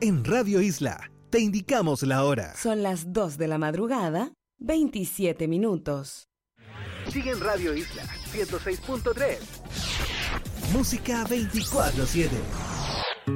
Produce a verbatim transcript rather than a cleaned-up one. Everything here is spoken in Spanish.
En Radio Isla, te indicamos la hora. Son las dos de la madrugada, veintisiete minutos. Sigue en Radio Isla, ciento seis punto tres. Música veinticuatro siete.